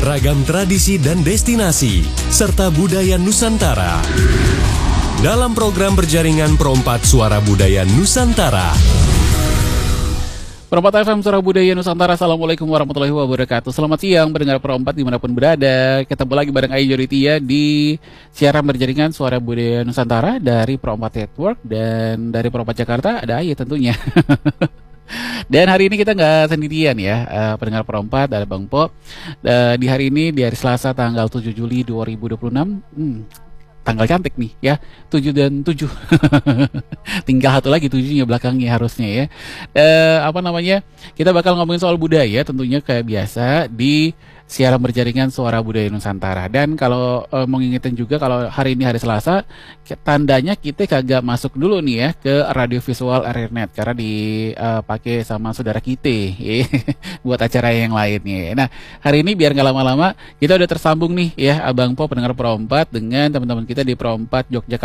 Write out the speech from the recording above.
beragam tradisi dan destinasi, serta budaya Nusantara. Dalam program berjaringan Pro4 Suara Budaya Nusantara. Pro4 FM Suara Budaya Nusantara. Assalamualaikum warahmatullahi wabarakatuh. Selamat siang pendengar Pro4 dimanapun berada. Ketemu lagi bareng Ayu Joditia di siaran berjaringan Suara Budaya Nusantara dari Pro4 Network. Dan dari Pro4 Jakarta ada Ayu tentunya. Dan hari ini kita nggak sendirian ya, pendengar Pro4, ada Bang Po. Di hari ini, di hari Selasa tanggal 7 Juli 2026, tanggal cantik nih ya, 7 dan 7. Tinggal satu lagi 7-nya belakangnya harusnya ya. Kita bakal ngomongin soal budaya tentunya kayak biasa di siaran berjaringan Suara Budaya Nusantara. Dan kalau mau ngingetin juga kalau hari ini hari Selasa, tandanya kita kagak masuk dulu nih ya ke radio visual RRNet karena dipakai sama saudara kita buat acara yang lainnya. Nah, hari ini biar nggak lama-lama kita udah tersambung nih ya Abang Po pendengar Pro4 dengan teman-teman kita di Pro4 Yogyakarta